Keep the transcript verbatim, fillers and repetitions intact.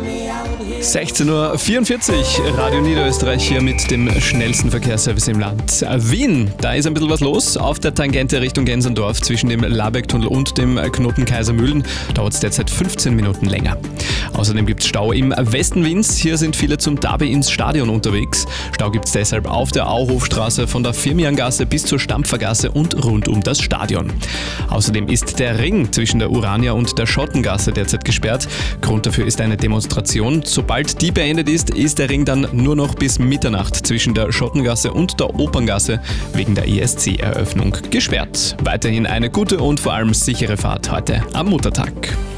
sechzehn Uhr vierundvierzig, Radio Niederösterreich hier mit dem schnellsten Verkehrsservice im Land. Wien, da ist ein bisschen was los. Auf der Tangente Richtung Gensendorf zwischen dem Labeck-Tunnel und dem Knoten Kaisermühlen dauert es derzeit fünfzehn Minuten länger. Außerdem gibt es Stau im Westen Wiens. Hier sind viele zum Derby ins Stadion unterwegs. Stau gibt es deshalb auf der Auhofstraße von der Firmiangasse bis zur Stampfergasse und rund um das Stadion. Außerdem ist der Ring zwischen der Urania und der Schottengasse derzeit gesperrt. Grund dafür ist eine Demonstration. Sobald die beendet ist, ist der Ring dann nur noch bis Mitternacht zwischen der Schottengasse und der Operngasse wegen der E S C-Eröffnung gesperrt. Weiterhin eine gute und vor allem sichere Fahrt heute am Muttertag.